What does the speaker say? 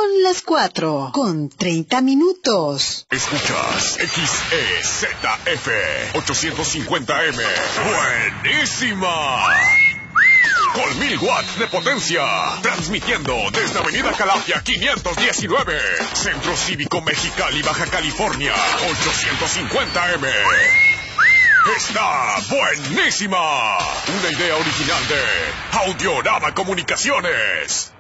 Son las 4:30. Escuchas XEZF 850M. ¡Buenísima! Con 1000 watts de potencia. Transmitiendo desde Avenida Calafia 519. Centro Cívico Mexicali, Baja California. 850M. ¡Está buenísima! Una idea original de Audiorama Comunicaciones.